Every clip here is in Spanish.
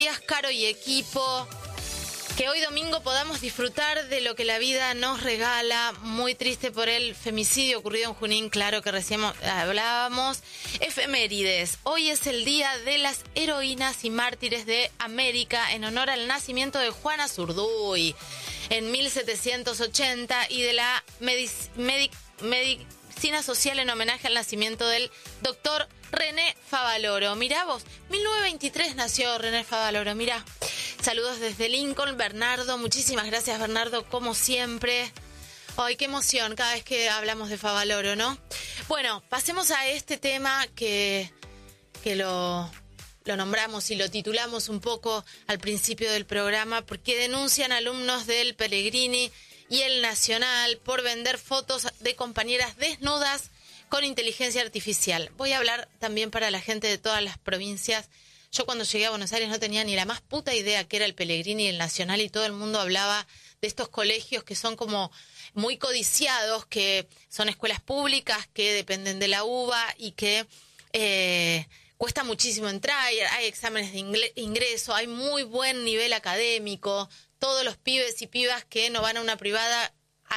días, Caro y equipo. Que hoy domingo podamos disfrutar de lo que la vida nos regala. Muy triste por el femicidio ocurrido en Junín, claro que recién hablábamos. Efemérides. Hoy es el día de las heroínas y mártires de América en honor al nacimiento de Juana Zurduy en 1780 y de la medicina social en homenaje al nacimiento del doctor René Favaloro. Mirá vos, 1923 nació René Favaloro, mirá. Saludos desde Lincoln, Bernardo. Muchísimas gracias, Bernardo, como siempre. Ay, qué emoción cada vez que hablamos de Favaloro, ¿no? Bueno, pasemos a este tema que lo nombramos y lo titulamos un poco al principio del programa, porque denuncian alumnos del Pellegrini y el Nacional por vender fotos de compañeras desnudas con inteligencia artificial. Voy a hablar también para la gente de todas las provincias. Yo cuando llegué a Buenos Aires no tenía ni la más puta idea que era el Pellegrini y el Nacional, y todo el mundo hablaba de estos colegios que son como muy codiciados, que son escuelas públicas, que dependen de la UBA y que cuesta muchísimo entrar, hay exámenes de ingreso, hay muy buen nivel académico, todos los pibes y pibas que no van a una privada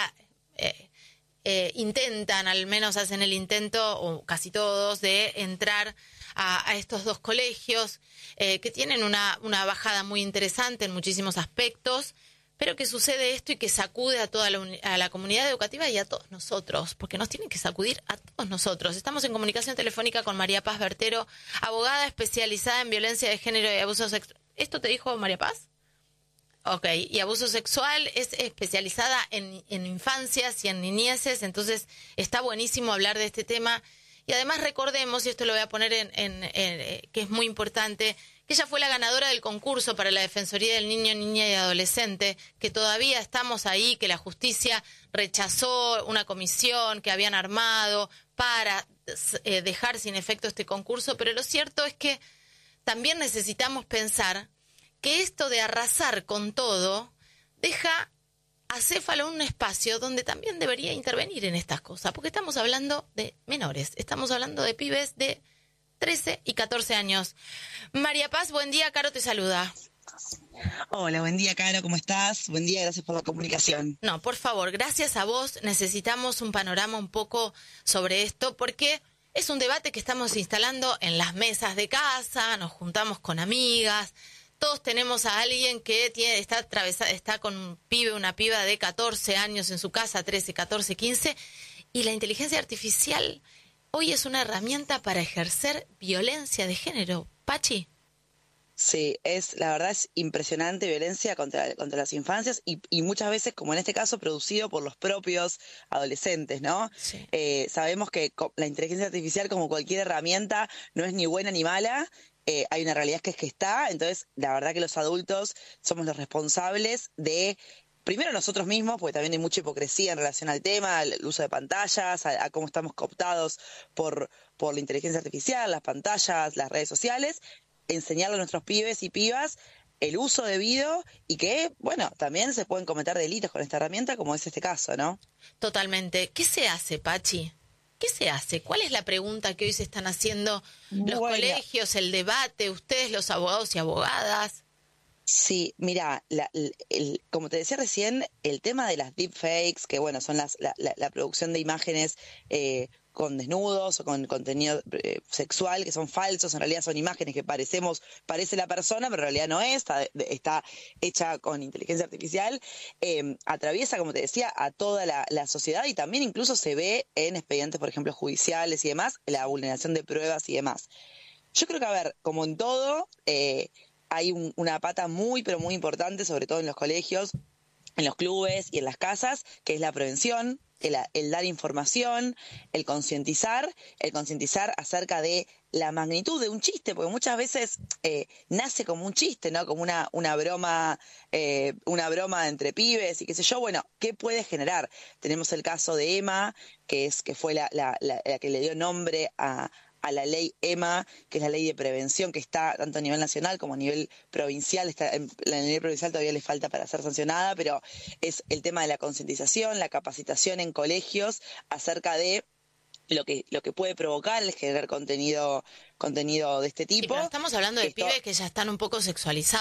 intentan, al menos hacen el intento, o casi todos, de entrar a estos dos colegios que tienen una bajada muy interesante en muchísimos aspectos, pero que sucede esto y que sacude a toda la comunidad educativa y a todos nosotros, porque nos tienen que sacudir a todos nosotros. Estamos en comunicación telefónica con María Paz Bertero, abogada especializada en violencia de género y abuso sexual. ¿Esto te dijo María Paz? Ok, y abuso sexual, es especializada en infancias y en niñeces, entonces está buenísimo hablar de este tema. Y además recordemos, y esto lo voy a poner que es muy importante, que ella fue la ganadora del concurso para la Defensoría del Niño, Niña y Adolescente, que todavía estamos ahí, que la justicia rechazó una comisión que habían armado para dejar sin efecto este concurso, pero lo cierto es que también necesitamos pensar que esto de arrasar con todo deja a Céfalo un espacio donde también debería intervenir en estas cosas, porque estamos hablando de menores, estamos hablando de pibes de 13 y 14 años. María Paz, buen día, Caro te saluda. Hola, buen día, Caro, ¿cómo estás? Buen día, gracias por la comunicación. No, por favor, gracias a vos, necesitamos un panorama un poco sobre esto, porque es un debate que estamos instalando en las mesas de casa, nos juntamos con amigas. Todos tenemos a alguien que está con un pibe, una piba de 14 años en su casa, 13, 14, 15, y la inteligencia artificial hoy es una herramienta para ejercer violencia de género. Pachi. Sí, la verdad es impresionante violencia contra las infancias y muchas veces, como en este caso, producido por los propios adolescentes, ¿no? Sí. Sabemos que la inteligencia artificial, como cualquier herramienta, no es ni buena ni mala. Hay una realidad que es que está, entonces la verdad que los adultos somos los responsables de, primero nosotros mismos, porque también hay mucha hipocresía en relación al tema, al uso de pantallas, a cómo estamos cooptados por la inteligencia artificial, las pantallas, las redes sociales, enseñarle a nuestros pibes y pibas el uso debido y que, bueno, también se pueden cometer delitos con esta herramienta, como es este caso, ¿no? Totalmente. ¿Qué se hace, Pachi? ¿Qué se hace? ¿Cuál es la pregunta que hoy se están haciendo los colegios, el debate, ustedes, los abogados y abogadas? Sí, mira, como te decía recién, el tema de las deepfakes, que bueno, son la producción de imágenes con desnudos o con contenido sexual, que son falsos, en realidad son imágenes que parece la persona, pero en realidad no es, está hecha con inteligencia artificial, atraviesa, como te decía, a toda la sociedad y también incluso se ve en expedientes, por ejemplo, judiciales y demás, la vulneración de pruebas y demás. Yo creo que, a ver, como en todo, hay una pata muy, pero muy importante, sobre todo en los colegios, en los clubes y en las casas, que es la prevención, el dar información, el concientizar acerca de la magnitud de un chiste, porque muchas veces nace como un chiste, ¿no? Como una broma entre pibes y qué sé yo. Bueno, ¿qué puede generar? Tenemos el caso de Emma, que fue la que le dio nombre a la ley EMA, que es la ley de prevención que está tanto a nivel nacional como a nivel provincial. La nivel provincial todavía le falta para ser sancionada, pero es el tema de la concientización, la capacitación en colegios acerca de lo que puede provocar el generar contenido de este tipo. Sí, pero estamos hablando de pibes que ya están un poco sexualizados.